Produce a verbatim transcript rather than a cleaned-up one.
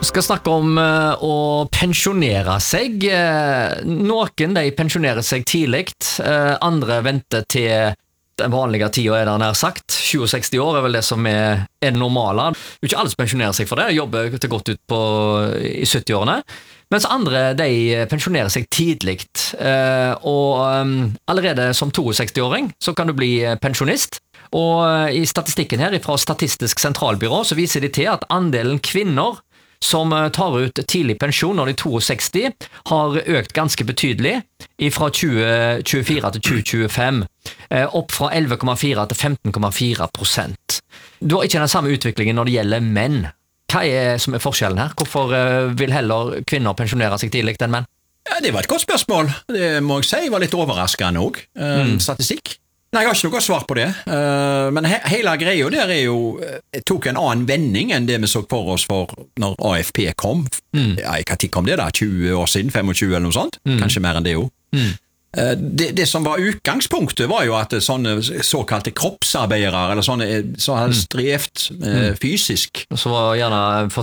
Vi skal snakke om uh, å pensjonere seg. Uh, noen de pensjonerer seg tidlig, uh, andre venter til den vanlige tida er det nær sagt. sekstisju år er vel det som er, er det normale. Det er ikke alle som pensjonerer seg for det, jobber til godt ut på, i sytti-årene. Mens andre de pensjonerer seg tidlig. Uh, og um, allerede som sekstiåring så kan du bli pensjonist. Og i statistikken her fra Statistisk sentralbyrå så viser de til at andelen kvinner som tar ut tidlig pensjon når de er sekstito, har økt ganske betydelig fra tjue tjuefire til tjue tjuefem, opp fra elleve komma fire til femten komma fire prosent. Du har ikke den samme utviklingen når det gjelder menn. Hva er som er forskjellen her? Hvorfor vil heller kvinner pensjonere seg tidlig enn menn? Ja, det var et godt spørsmål. Det må jeg si var litt overraskende også. Mm. Statistikk. Nei, jeg har ikke noe svar på det, uh, men he hele greia der er jo, uh, tok en annen vending enn det vi så for oss for når A F P kom. Mm. Ja, hva tid kom det da? tjue år siden, femogtjue eller noe sånt? Mm. Kanskje mer enn det jo. Mm. Uh, det, det som var utgangspunktet var jo at sånne såkalte kroppsarbeidere, eller sånne som hadde strevt uh, fysisk. Så var gjerne